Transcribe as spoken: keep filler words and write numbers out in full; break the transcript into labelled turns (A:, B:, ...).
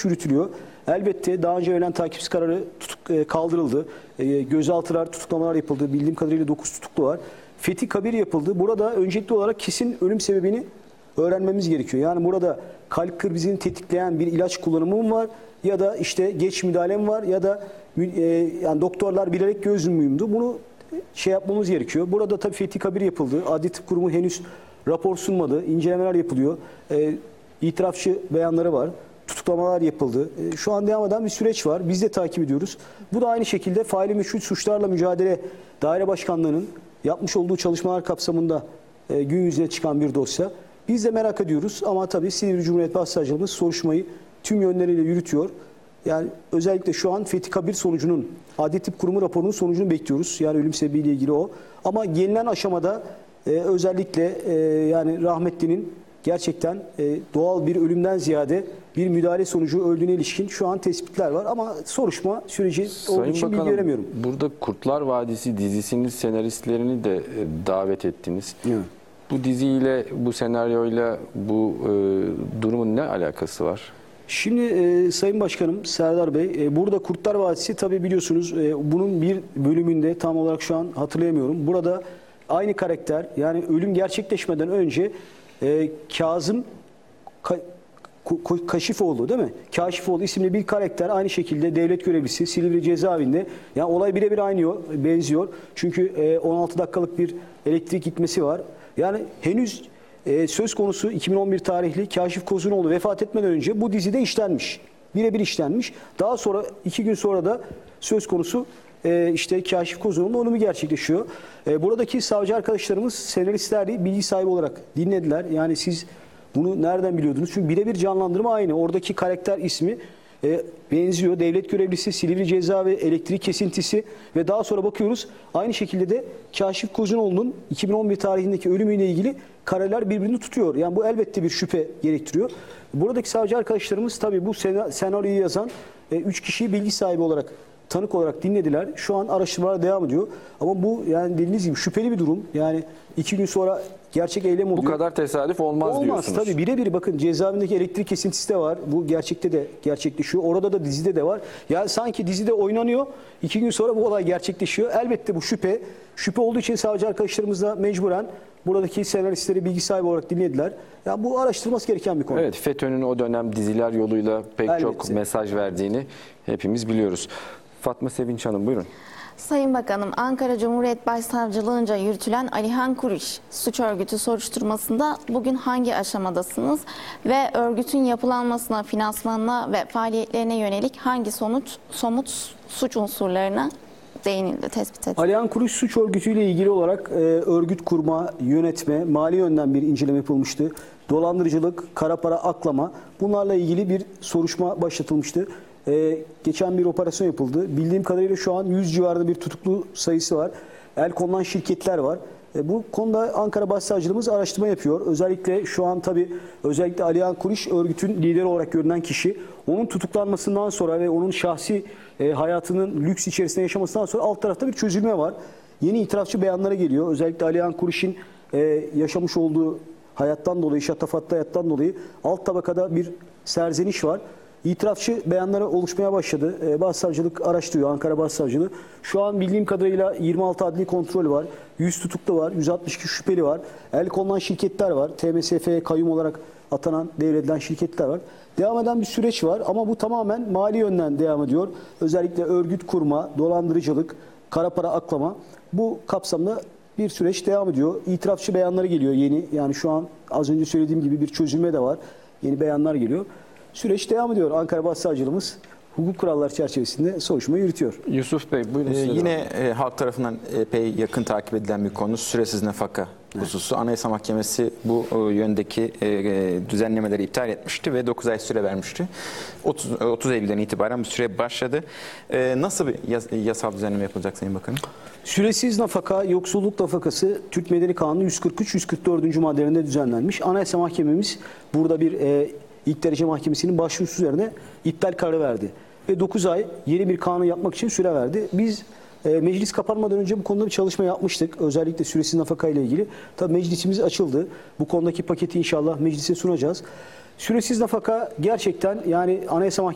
A: yürütülüyor. Elbette daha önce verilen takipsiz kararı tutuk, e, kaldırıldı. E, gözaltılar, tutuklamalar yapıldı. Bildiğim kadarıyla dokuz tutuklu var. Fethi Kabir yapıldı. Burada öncelikli olarak kesin ölüm sebebini öğrenmemiz gerekiyor. Yani burada kalp krizini tetikleyen bir ilaç kullanımı mı var ya da işte geç müdahale mi var ya da e, yani doktorlar bilerek göz yumuyumdu. Bunu şey yapmamız gerekiyor. Burada tabii Fethi Kabir yapıldı. Adli Tıp Kurumu henüz rapor sunmadı. İncelemeler yapılıyor. E, itirafçı beyanları var. Tutuklamalar yapıldı. E, şu an devam eden bir süreç var. Biz de takip ediyoruz. Bu da aynı şekilde faili meşhur suçlarla mücadele daire başkanlığının yapmış olduğu çalışmalar kapsamında e, gün yüzüne çıkan bir dosya. Biz de merak ediyoruz ama tabii Silivri Cumhuriyet Başsavcılığımız soruşturmayı tüm yönleriyle yürütüyor. Yani özellikle şu an Fethi Kabir sonucunun, Adli Tıp Kurumu raporunun sonucunu bekliyoruz. Yani ölüm sebebiyle ilgili o. Ama gelinen aşamada e, özellikle e, yani rahmetlinin gerçekten e, doğal bir ölümden ziyade bir müdahale sonucu öldüğüne ilişkin şu an tespitler var. Ama soruşturma süreci
B: Sayın
A: olduğu için
B: Bakanım,
A: bilgi veremiyorum.
B: burada Kurtlar Vadisi dizisinin senaristlerini de e, davet ettiniz.
A: Evet.
B: Bu diziyle, bu senaryoyla bu e, durumun ne alakası var?
A: Şimdi e, Sayın Başkanım Serdar Bey, e, burada Kurtlar Vadisi tabii biliyorsunuz e, bunun bir bölümünde tam olarak şu an hatırlayamıyorum. Burada aynı karakter yani ölüm gerçekleşmeden önce e, Kazım Ka Ko Kaşifoğlu değil mi? Kaşifoğlu isimli bir karakter aynı şekilde devlet görevlisi Silivri cezaevinde. Yani olay birebir aynı benziyor. Çünkü e, on altı dakikalık bir elektrik gitmesi var. Yani henüz e, söz konusu iki bin on bir tarihli Kaşif Kozunoğlu vefat etmeden önce bu dizide işlenmiş. Birebir işlenmiş. Daha sonra iki gün sonra da söz konusu e, işte Kaşif Kozunoğlu'nun ölümü gerçekleşiyor. E, buradaki savcı arkadaşlarımız senaristler bilgi sahibi olarak dinlediler. Yani siz bunu nereden biliyordunuz? Çünkü birebir canlandırma aynı. Oradaki karakter ismi e, benziyor. Devlet görevlisi, Silivri cezaevi, elektrik kesintisi ve daha sonra bakıyoruz aynı şekilde de Kaşif Kozunoğlu'nun iki bin on bir tarihindeki ölümüyle ilgili kareler birbirini tutuyor. Yani bu elbette bir şüphe gerektiriyor. Buradaki savcı arkadaşlarımız tabii bu senaryoyu yazan e, üç kişiyi bilgi sahibi olarak, tanık olarak dinlediler. Şu an araştırmalar devam ediyor. Ama bu yani dediğiniz gibi şüpheli bir durum. Yani iki gün sonra gerçek eylem oluyor.
B: Bu kadar tesadüf olmaz,
A: olmaz
B: diyorsunuz.
A: Tabii birebir bakın cezaevindeki elektrik kesintisi de var. Bu gerçekte de gerçekleşiyor. Orada da dizide de var. Ya sanki dizide oynanıyor. İki gün sonra bu olay gerçekleşiyor. Elbette bu şüphe. Şüphe olduğu için savcı arkadaşlarımız da mecburen buradaki senaristleri bilgi sahibi olarak dinlediler. Ya bu araştırılması gereken bir konu.
B: Evet, FETÖ'nün o dönem diziler yoluyla pek
A: Elbette.
B: çok mesaj verdiğini hepimiz biliyoruz. Fatma Sevinç Hanım buyurun.
C: Sayın Bakanım, Ankara Cumhuriyet Başsavcılığınca yürütülen Alihan Kuriş suç örgütü soruşturmasında bugün hangi aşamadasınız ve örgütün yapılanmasına, finansmanına ve faaliyetlerine yönelik hangi sonuç, somut suç unsurlarına değinildi, tespit edildi?
A: Alihan Kuriş suç örgütüyle ilgili olarak e, örgüt kurma, yönetme, mali yönden bir inceleme yapılmıştı. Dolandırıcılık, kara para aklama, bunlarla ilgili bir soruşturma başlatılmıştı. Ee, geçen bir operasyon yapıldı. Bildiğim kadarıyla şu an yüz civarında bir tutuklu sayısı var. El konulan şirketler var. E, bu konuda Ankara Başsavcılığımız araştırma yapıyor. Özellikle şu an tabii özellikle Alihan Kuriş örgütün lideri olarak görünen kişi. Onun tutuklanmasından sonra ve onun şahsi e, hayatının lüks içerisinde yaşamasından sonra alt tarafta bir çözülme var. Yeni itirafçı beyanlara geliyor. Özellikle Alihan Kuriş'in e, yaşamış olduğu hayattan dolayı, şatafatlı hayattan dolayı alt tabakada bir serzeniş var. İtirafçı beyanları oluşmaya başladı. Ee, Başsavcılık araştırıyor, Ankara Başsavcılığı. Şu an bildiğim kadarıyla yirmi altı adli kontrol var, yüz tutuklu var, yüz altmış iki şüpheli var. El konulan şirketler var, T M S F'ye kayyum olarak atanan, devredilen şirketler var. Devam eden bir süreç var ama bu tamamen mali yönden devam ediyor. Özellikle örgüt kurma, dolandırıcılık, kara para aklama, bu kapsamda bir süreç devam ediyor. İtirafçı beyanları geliyor yeni. Yani şu an az önce söylediğim gibi bir çözülme de var. Yeni beyanlar geliyor. Süreç devam ediyor. Ankara Başsavcılığımız hukuk kuralları çerçevesinde soruşturma yürütüyor.
B: Yusuf Bey buyurun.
D: Ee, yine e, halk tarafından epey yakın takip edilen bir konu süresiz nafaka hususu. Anayasa Mahkemesi bu o, yöndeki e, düzenlemeleri iptal etmişti ve dokuz ay süre vermişti. otuz, otuz Eylül'den itibaren bu süre başladı. E, nasıl bir yas, yasal düzenleme yapılacak Sayın Bakanım?
A: Süresiz nafaka, yoksulluk nafakası Türk Medeni Kanunu yüz kırk üç yüz kırk dördüncü maddelerinde düzenlenmiş. Anayasa Mahkememiz burada bir e, İlk derece mahkemesinin başvurusu üzerine iptal kararı verdi. Ve dokuz ay yeni bir kanun yapmak için süre verdi. Biz e, meclis kapanmadan önce bu konuda bir çalışma yapmıştık. Özellikle süresiz nafaka ile ilgili. Tabii meclisimiz açıldı. Bu konudaki paketi inşallah meclise sunacağız. Süresiz nafaka gerçekten yani Anayasa Mahkemesi